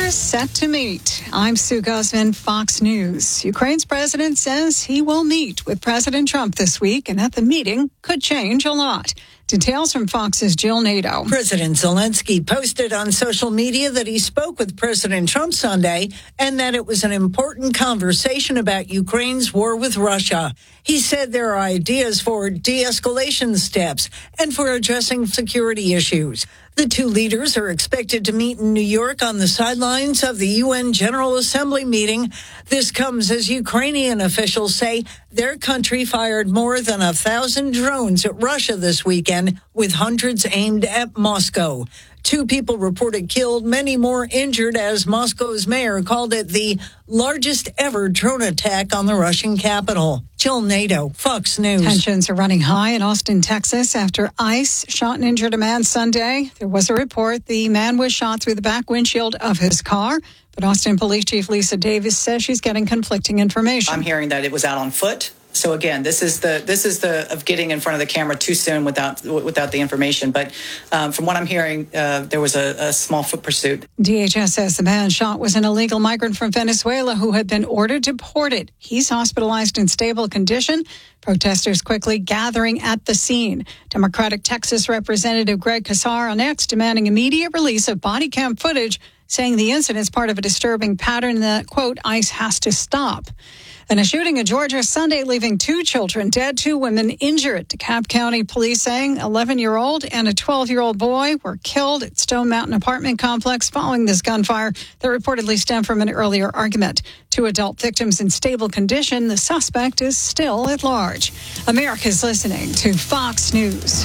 leaders set to meet. I'm Sue Guzman, Fox News. Ukraine's president says he will meet with President Trump this week, and that the meeting could change a lot. Details from Fox's Jill Nato. President Zelensky posted on social media that he spoke with President Trump Sunday and that it was an important conversation about Ukraine's war with Russia. He said there are ideas for de-escalation steps and for addressing security issues. The two leaders are expected to meet in New York on the sidelines of the UN General Assembly meeting. This comes as Ukrainian officials say their country fired more than 1,000 drones at Russia this weekend, with hundreds aimed at Moscow. 2 people reported killed, many more injured, as Moscow's mayor called it the largest ever drone attack on the Russian capital. Jill Nato, Fox News. Tensions are running high in Austin, Texas, after ICE shot and injured a man Sunday. There was a report the man was shot through the back windshield of his car, but Austin Police Chief Lisa Davis says she's getting conflicting information. I'm hearing that it was out on foot. So again, this is the of getting in front of the camera too soon without the information. But from what I'm hearing, there was a small foot pursuit. DHS says the man shot was an illegal migrant from Venezuela who had been ordered deported. He's hospitalized in stable condition. Protesters quickly gathering at the scene. Democratic Texas Representative Greg Casar next demanding immediate release of body cam footage, saying the incident is part of a disturbing pattern that, quote, ICE has to stop. And a shooting in Georgia Sunday, leaving 2 children dead, 2 women injured. DeKalb County police saying 11-year-old and a 12-year-old boy were killed at Stone Mountain apartment complex following this gunfire that reportedly stemmed from an earlier argument. 2 adult victims in stable condition. The suspect is still at large. America's listening to Fox News.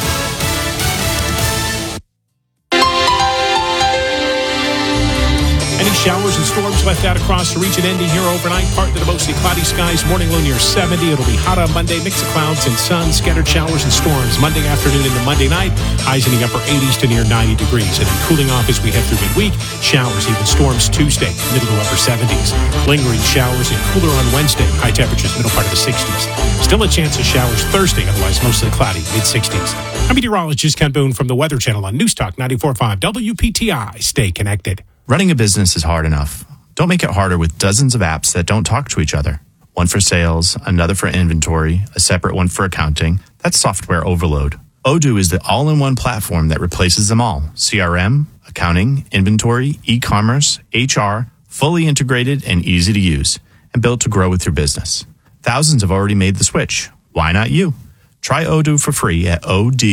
Any showers and storms left out across the region ending here overnight. Partly to mostly cloudy skies. Morning low near 70. It'll be hot on Monday. Mix of clouds and sun. Scattered showers and storms. Monday afternoon into Monday night. Highs in the upper 80s to near 90 degrees. And then cooling off as we head through midweek. Showers, even storms Tuesday. Middle to upper 70s. Lingering showers and cooler on Wednesday. High temperatures middle part of the 60s. Still a chance of showers Thursday. Otherwise mostly cloudy. Mid-60s. I'm meteorologist Ken Boone from the Weather Channel on Newstalk 94.5 WPTI. Stay connected. Running a business is hard enough. Don't make it harder with dozens of apps that don't talk to each other. One for sales, another for inventory, a separate one for accounting. That's software overload. Odoo is the all-in-one platform that replaces them all. CRM, accounting, inventory, e-commerce, HR, fully integrated and easy to use, and built to grow with your business. Thousands have already made the switch. Why not you? Try Odoo for free at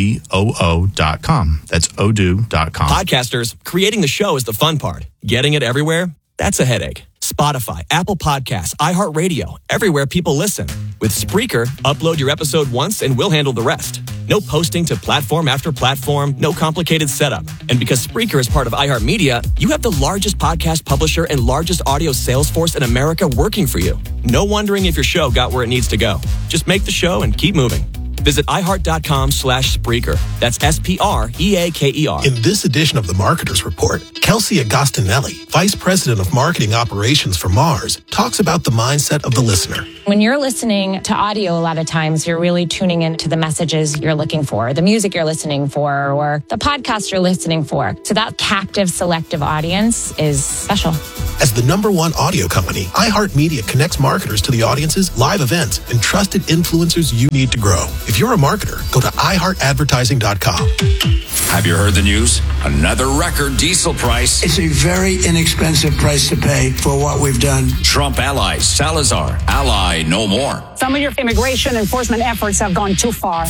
odoo.com. That's odoo.com. Podcasters, creating the show is the fun part. Getting it everywhere, that's a headache. Spotify, Apple Podcasts, iHeartRadio, everywhere people listen. With Spreaker, upload your episode once and we'll handle the rest. No posting to platform after platform, no complicated setup. And because Spreaker is part of iHeartMedia, you have the largest podcast publisher and largest audio sales force in America working for you. No wondering if your show got where it needs to go. Just make the show and keep moving. Visit iHeart.com/Spreaker. That's SPREAKER. In this edition of the Marketers Report, Kelsey Agostinelli, Vice President of Marketing Operations for Mars, talks about the mindset of the listener. When you're listening to audio, a lot of times you're really tuning into the messages you're looking for, the music you're listening for, or the podcast you're listening for. So that captive, selective audience is special. As the #1 audio company, iHeartMedia connects marketers to the audiences, live events, and trusted influencers you need to grow. If you're a marketer, go to iHeartAdvertising.com. Have you heard the news? Another record diesel price. It's a very inexpensive price to pay for what we've done. Trump allies, Salazar, ally no more. Some of your immigration enforcement efforts have gone too far.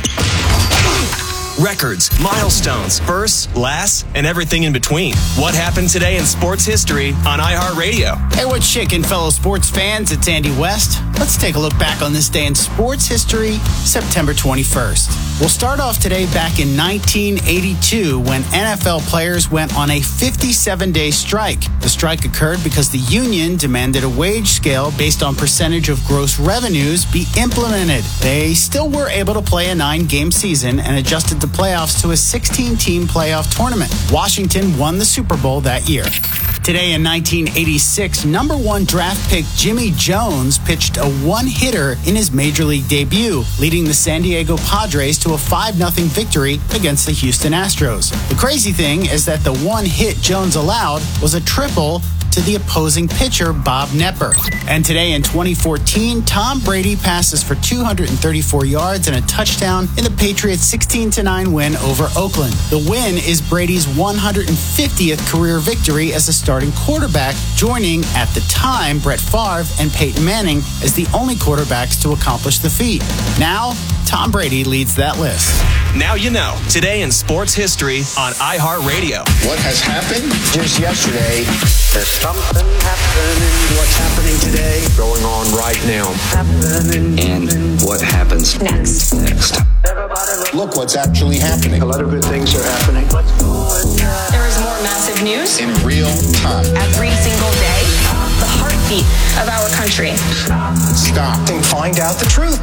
Records, milestones, firsts, lasts, and everything in between. What happened today in sports history on iHeartRadio? Hey, what's shaking, fellow sports fans? It's Andy West. Let's take a look back on this day in sports history, September 21st. We'll start off today back in 1982 when NFL players went on a 57-day strike. The strike occurred because the union demanded a wage scale based on percentage of gross revenues be implemented. They still were able to play a 9-game season and adjusted the playoffs to a 16-team playoff tournament. Washington won the Super Bowl that year. Today in 1986, number 1 draft pick Jimmy Jones pitched a one-hitter in his major league debut, leading the San Diego Padres to a 5-0 victory against the Houston Astros. The crazy thing is that the one hit Jones allowed was a triple to the opposing pitcher, Bob Knepper. And today in 2014, Tom Brady passes for 234 yards and a touchdown in the Patriots' 16-9 win over Oakland. The win is Brady's 150th career victory as a starting quarterback, joining, at the time, Brett Favre and Peyton Manning as the only quarterbacks to accomplish the feat. Now, Tom Brady leads that list. Now you know. Today in sports history on iHeartRadio. What has happened? Just yesterday, there's something happening. What's happening today? Going on right now. Happening. And what happens Next. Look what's actually happening. A lot of good things are happening. There is more massive news In real time. every single day. The heartbeat of our country. Stop and find out the truth.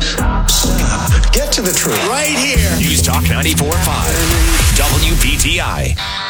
Stop. Get to the truth. Right here. News Talk 94.5. WPTI.